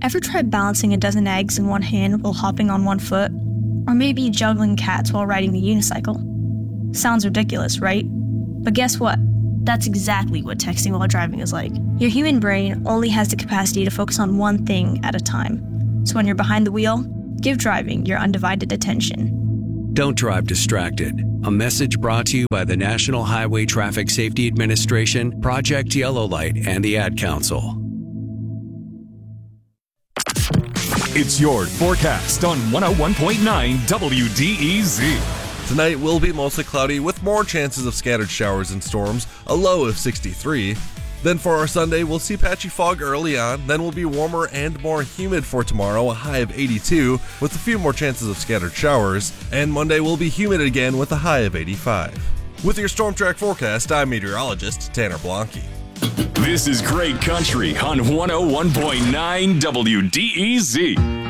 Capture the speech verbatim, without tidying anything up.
Ever try balancing a dozen eggs in one hand while hopping on one foot? Or maybe juggling cats while riding a unicycle? Sounds ridiculous, right? But guess what? That's exactly what texting while driving is like. Your human brain only has the capacity to focus on one thing at a time. So when you're behind the wheel, give driving your undivided attention. Don't drive distracted. A message brought to you by the National Highway Traffic Safety Administration, Project Yellow Light, and the Ad Council. It's your forecast on one oh one point nine W D E Z. Tonight will be mostly cloudy with more chances of scattered showers and storms, a low of sixty-three. Then for our Sunday, we'll see patchy fog early on, then we'll be warmer and more humid for tomorrow, a high of eighty-two, with a few more chances of scattered showers, and Monday will be humid again with a high of eighty-five. With your Storm Track forecast, I'm meteorologist Tanner Blanke. This is Great Country on one oh one point nine W D E Z.